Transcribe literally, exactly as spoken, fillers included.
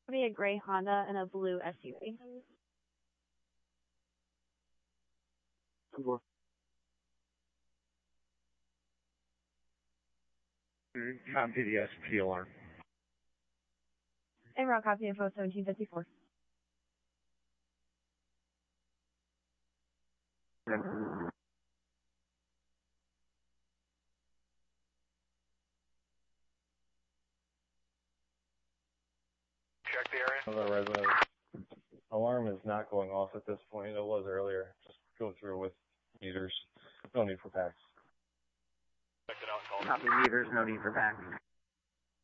Be a gray Honda and a blue S U V. Cool. Copy the S P alarm. En route, copy info seventeen fifty-four. Check the area. The resident alarm is not going off at this point. It was earlier. Just go through with meters. No need for packs. Check it out and call. Copy meters, no need for packs.